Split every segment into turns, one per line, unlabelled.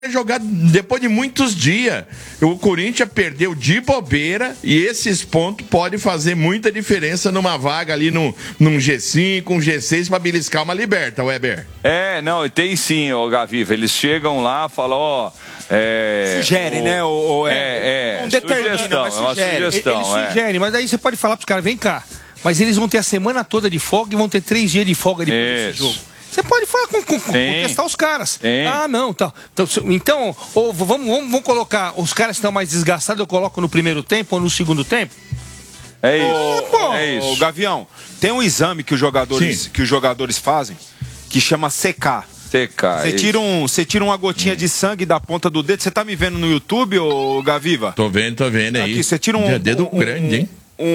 jogar depois de muitos dias. O Corinthians perdeu de bobeira e esses pontos podem fazer muita diferença numa vaga ali num G5, um G6 para beliscar uma liberta, Weber.
Não, tem sim, ô Gaviva. Eles chegam lá, falam,
Sugere, né?
Sugestão, é uma sugestão.
Eles sugerem, mas aí você pode falar pros caras, vem cá. Mas eles vão ter a semana toda de folga e vão ter 3 dias de folga depois desse jogo. Você pode falar contestar os caras. Ah, não, tá. Então, vamos colocar os caras que estão mais desgastados, eu coloco no primeiro tempo ou no segundo tempo?
É isso.
Gavião, tem um exame que os jogadores fazem que chama secar. Você tira uma gotinha de sangue da ponta do dedo. Você tá me vendo no YouTube, ô Gaviva?
Tô vendo aí.
Aqui, você tira um
dedo grande, hein?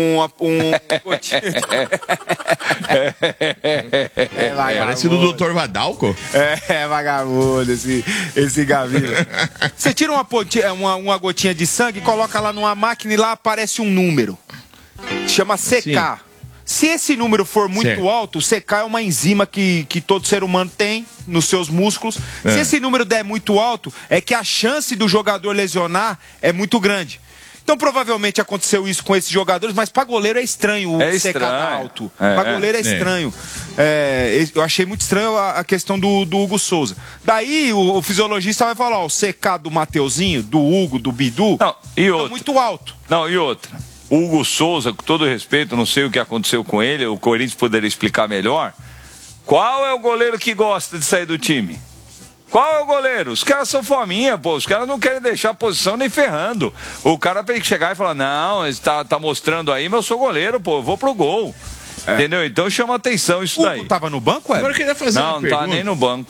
Parece do Dr. Vadalco.
Vagabundo esse Gaviva. Você tira uma gotinha de sangue, coloca lá numa máquina e lá aparece um número. Chama secar. Sim. Se esse número for muito alto, secar é uma enzima que todo ser humano tem nos seus músculos. Se esse número der muito alto, é que a chance do jogador lesionar é muito grande. Então, provavelmente aconteceu isso com esses jogadores, mas para goleiro é estranho o secar alto. Para goleiro é estranho. Eu achei muito estranho a questão do Hugo Souza. Daí o fisiologista vai falar, o secar do Mateuzinho, do Hugo, do Bidu, é muito alto.
Não, e outra. O Hugo Souza, com todo respeito, não sei o que aconteceu com ele, o Corinthians poderia explicar melhor. Qual é o goleiro que gosta de sair do time? Qual é o goleiro? Os caras são fominha, pô. Os caras não querem deixar a posição nem ferrando. O cara tem que chegar e falar, não, ele tá mostrando aí, mas eu sou goleiro, pô, eu vou pro gol. Entendeu? Então chama atenção isso daí.
O tava no banco,
Agora eu queria fazer uma pergunta.
Não tá nem no banco.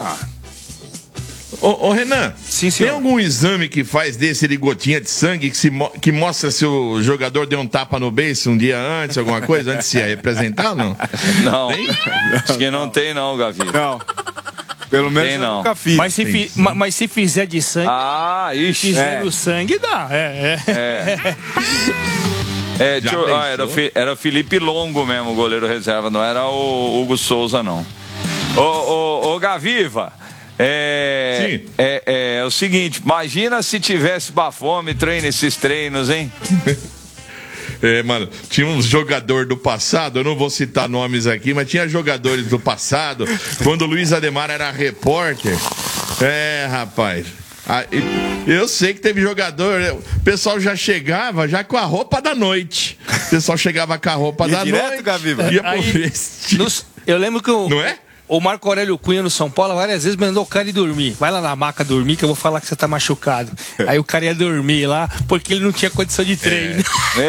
Ô Renan, tem algum exame que faz desse de gotinha de sangue que mostra se o jogador deu um tapa no beiço um dia antes, alguma coisa, antes de se representar ou não?
Não, acho que não tem não, Gavi.
Não. Pelo menos eu nunca fiz.
Mas se fizer de sangue, fizer o sangue, dá.
Era o Felipe Longo mesmo, o goleiro reserva, não era o Hugo Souza, não. Ô Gaviva, é o seguinte, imagina se tivesse bafômetro aí nesses treinos, hein?
Mano, tinha uns jogadores do passado, eu não vou citar nomes aqui, mas tinha jogadores do passado, quando o Luiz Ademar era repórter. Rapaz, eu sei que teve jogador, o pessoal já chegava já com a roupa da noite. O pessoal chegava com a roupa da noite.
Gaviva.
Ia pro vestido.
Eu lembro que
não é?
O Marco Aurélio Cunha no São Paulo várias vezes mandou o cara ir dormir. Vai lá na maca dormir que eu vou falar que você tá machucado. Aí o cara ia dormir lá porque ele não tinha condição de treino.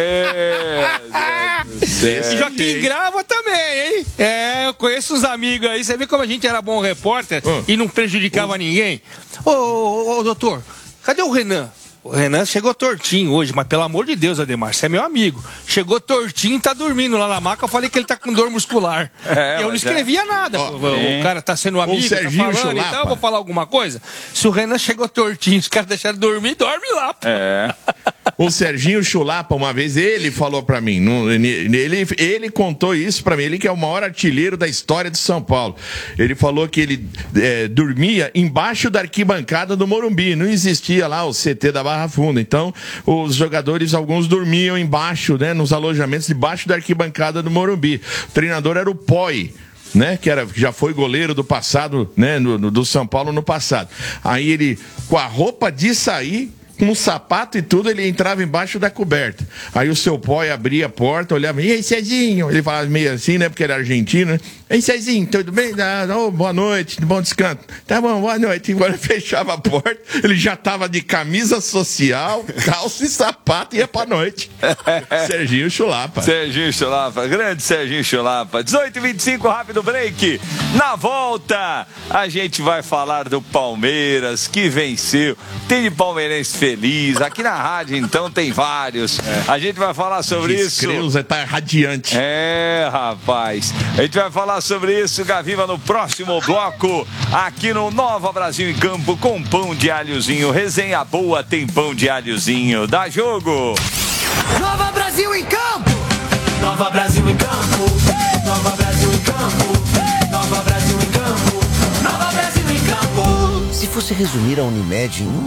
E Joaquim Grava também, hein? Eu conheço uns amigos aí. Você vê como a gente era bom repórter e não prejudicava ninguém? Ô, doutor, cadê o Renan? O Renan chegou tortinho hoje, mas pelo amor de Deus, Ademar, você é meu amigo. Chegou tortinho e tá dormindo lá na maca. Eu falei que ele tá com dor muscular. Eu não escrevia nada. O cara tá sendo amigo, tá falando, então eu vou falar alguma coisa. Se o Renan chegou tortinho, os caras deixaram dormir, dorme lá. Pô.
O Serginho Chulapa, uma vez, ele falou pra mim, ele contou isso pra mim, ele que é o maior artilheiro da história de São Paulo. Ele falou que ele dormia embaixo da arquibancada do Morumbi, não existia lá o CT da Barra Funda, então os jogadores, alguns dormiam embaixo, né, nos alojamentos debaixo da arquibancada do Morumbi. O treinador era o Poi, né, que já foi goleiro do passado, né, do São Paulo no passado. Aí ele, com a roupa de sair, com um sapato e tudo, ele entrava embaixo da coberta. Aí o seu Poi abria a porta, olhava, e aí, Cezinho? Ele falava meio assim, né, porque era argentino, né? Ei, Cezinho, tudo bem? Boa noite, bom descanso. Tá bom, boa noite. Agora fechava a porta, ele já tava de camisa social, calça e sapato e ia pra noite. Serginho Chulapa.
Serginho Chulapa, grande Serginho Chulapa. 18h25, rápido break. Na volta, a gente vai falar do Palmeiras, que venceu. Tem de palmeirense feliz. Aqui na rádio, então, tem vários. A gente vai falar sobre isso.
Creuza tá radiante.
Rapaz. A gente vai falar sobre isso, Gaviva, no próximo bloco, aqui no Nova Brasil em Campo, com pão de alhozinho. Resenha boa, tem pão de alhozinho. Dá jogo!
Nova Brasil em Campo! Nova Brasil em Campo! Nova Brasil em Campo! Nova Brasil em Campo! Nova Brasil em Campo!
Se fosse resumir a Unimed em